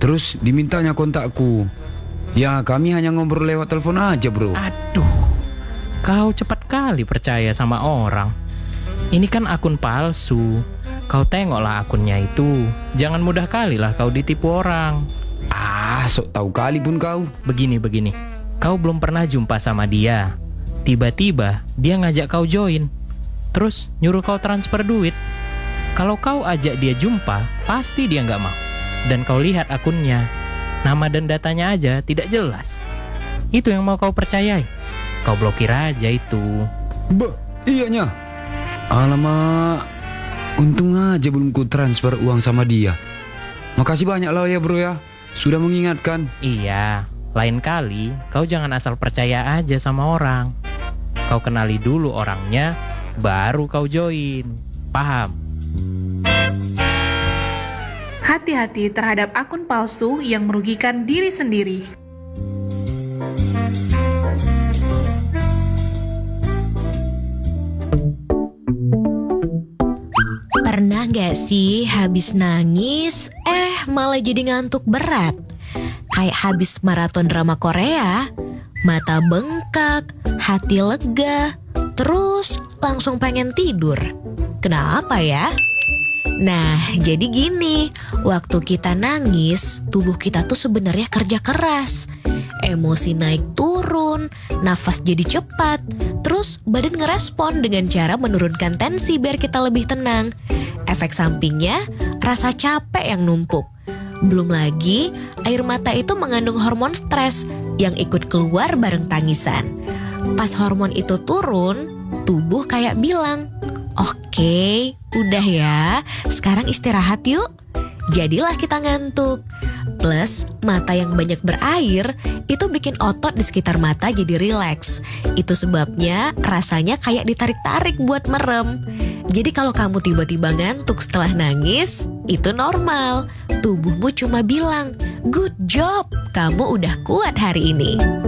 Terus dimintanya kontakku. Ya kami hanya ngobrol lewat telepon aja bro. Aduh, kau cepat kali percaya sama orang. Ini kan akun palsu. Kau tengoklah akunnya itu. Jangan mudah kali lah kau ditipu orang. Sok tahu kali pun kau. Begini. Kau belum pernah jumpa sama dia. Tiba-tiba dia ngajak kau join. Terus nyuruh kau transfer duit. Kalau kau ajak dia jumpa, pasti dia nggak mau. Dan kau lihat akunnya, nama dan datanya aja tidak jelas. Itu yang mau kau percayai. Kau blokir aja itu. Iyanya. Alamak, untung aja belum ku transfer uang sama dia. Makasih banyak lah ya bro ya, sudah mengingatkan. Iya, lain kali kau jangan asal percaya aja sama orang. Kau kenali dulu orangnya, baru kau join. Paham? Hati-hati terhadap akun palsu yang merugikan diri sendiri. Pernah gak sih habis nangis, malah jadi ngantuk berat? Kayak habis maraton drama Korea, mata bengkak, hati lega, terus langsung pengen tidur. Kenapa ya? Nah, jadi gini, waktu kita nangis, tubuh kita tuh sebenarnya kerja keras. Emosi naik turun, nafas jadi cepat, terus badan ngerespon dengan cara menurunkan tensi biar kita lebih tenang. Efek sampingnya, rasa capek yang numpuk. Belum lagi, air mata itu mengandung hormon stres yang ikut keluar bareng tangisan. Pas hormon itu turun, tubuh kayak bilang, "Oke, udah ya, sekarang istirahat yuk." Jadilah kita ngantuk. Plus, mata yang banyak berair itu bikin otot di sekitar mata jadi rileks. Itu sebabnya rasanya kayak ditarik-tarik buat merem. Jadi kalau kamu tiba-tiba ngantuk setelah nangis, itu normal. Tubuhmu cuma bilang, "Good job, kamu udah kuat hari ini."